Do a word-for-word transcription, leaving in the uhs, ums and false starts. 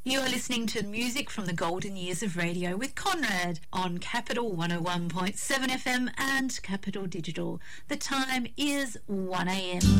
You're listening to music from the golden years of radio with Conrad on Capital one oh one point seven F M and Capital Digital. The time is one a m